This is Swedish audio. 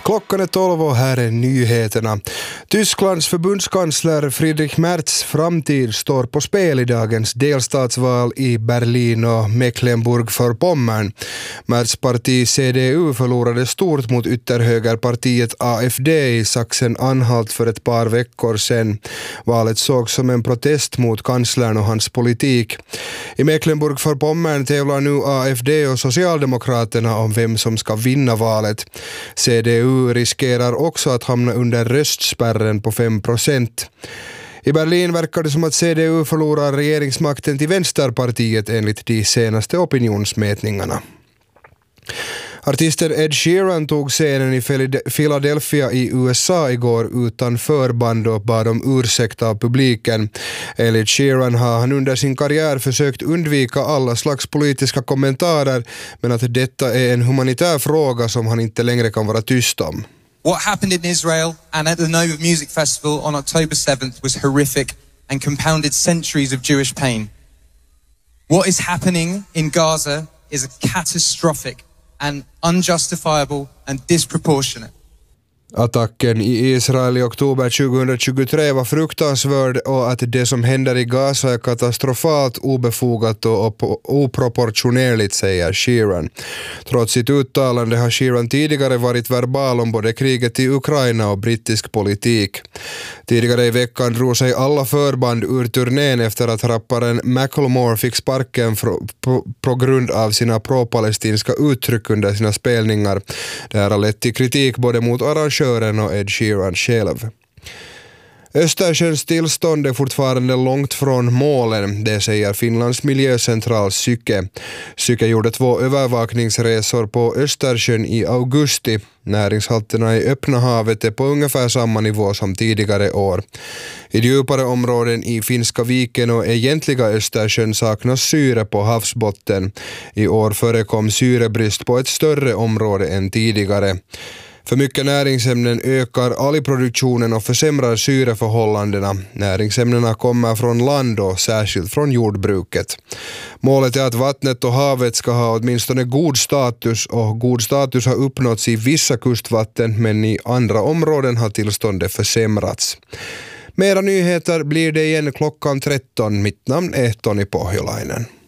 Klockan är 12 och här är nyheterna. Tysklands förbundskansler Friedrich Merz framtid står på spel i dagens delstatsval i Berlin och Mecklenburg-Vorpommern. Merz parti CDU förlorade stort mot ytterhögerpartiet AfD i Sachsen-Anhalt för ett par veckor sedan. Valet sågs som en protest mot kanslern och hans politik. I Mecklenburg-Vorpommern tävlar nu AfD och Socialdemokraterna om vem som ska vinna valet. CDU riskerar också att hamna under röstspärren på 5%. I Berlin verkar det som att CDU förlorar regeringsmakten till Vänsterpartiet enligt de senaste opinionsmätningarna. Artisten Ed Sheeran tog scenen i Philadelphia i USA igår utan förband och bad om ursäkt av publiken. Enligt Sheeran har han under sin karriär försökt undvika alla slags politiska kommentarer, men att detta är en humanitär fråga som han inte längre kan vara tyst om. What happened in Israel and at the Nova Music Festival on October 7th was horrific and compounded centuries of Jewish pain. What is happening in Gaza is catastrophic and unjustifiable and disproportionate. Attacken i Israel i oktober 2023 var fruktansvärd och att det som händer i Gaza är katastrofalt, obefogat och oproportionerligt, säger Sheeran. Trots sitt uttalande har Sheeran tidigare varit verbal om både kriget i Ukraina och brittisk politik. Tidigare i veckan drog sig alla förband ur turnén efter att rapparen Macklemore fick sparken på grund av sina pro-palestinska uttryck under sina spelningar. Det här har lett till kritik både mot arrangören och Ed Sheeran själv. Östersjöns tillstånd är fortfarande långt från målen, det säger Finlands miljöcentral Syke. Syke gjorde 2 övervakningsresor på Östersjön i augusti. Näringshalterna i öppna havet är på ungefär samma nivå som tidigare år. I djupare områden i Finska viken och egentliga Östersjön saknas syre på havsbotten. I år förekom syrebrist på ett större område än tidigare. För mycket näringsämnen ökar algproduktionen och försämrar syreförhållandena. Näringsämnena kommer från land och särskilt från jordbruket. Målet är att vattnet och havet ska ha åtminstone god status, och god status har uppnåtts i vissa kustvatten, men i andra områden har tillståndet försämrats. Mera nyheter blir det igen klockan 13. Mitt namn är Toni Pohjolainen.